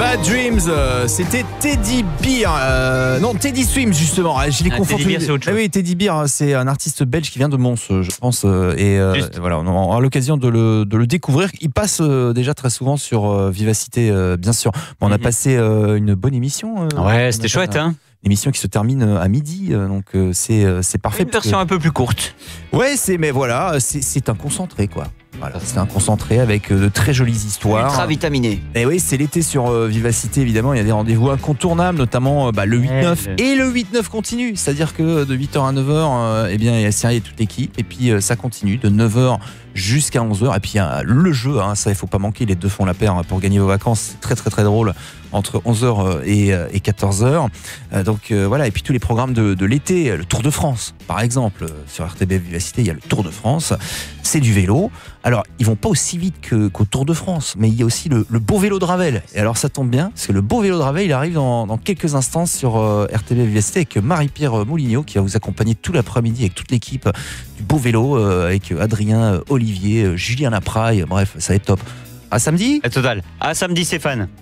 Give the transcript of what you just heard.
Bad Dreams, c'était Teddy Beer. Non, Teddy Swims, justement. Je les confonds. Teddy Beer, c'est autre chose. Oui, Teddy Beer, c'est un artiste belge qui vient de Mons, je pense. Et voilà, on aura l'occasion de le découvrir. Il passe déjà très souvent sur Vivacité, bien sûr. Bon, on a passé une bonne émission. Ouais, c'était chouette, hein. Émission qui se termine à midi, donc c'est parfait. Une version un peu plus courte. Ouais, mais voilà, c'est un concentré, quoi. Voilà, c'est un concentré avec de très jolies histoires. Ultra vitaminé. Et oui, c'est l'été sur Vivacité, évidemment. Il y a des rendez-vous incontournables, notamment le 8-9. Et le 8-9 continue, c'est-à-dire que de 8h à 9h, eh bien, il y a Cyril et toute l'équipe. Et puis ça continue de 9h jusqu'à 11h. Et puis il y a le jeu, hein, ça il faut pas manquer, les deux font la paire pour gagner vos vacances. C'est très très très drôle entre 11h et 14h. Donc voilà, et puis tous les programmes de l'été, le Tour de France par exemple, sur RTB Vivacité, il y a le Tour de France, c'est du vélo. Alors ils vont pas aussi vite qu'au Tour de France, mais il y a aussi le beau vélo de Ravel. Et alors ça tombe bien, parce que le beau vélo de Ravel, il arrive dans quelques instants sur RTB Vivacité avec Marie-Pierre Moulignot qui va vous accompagner tout l'après-midi avec toute l'équipe du beau vélo, avec Adrien, Olivier, Julien Lapraille, bref, ça va être top. À samedi ? Total. À samedi, Stéphane.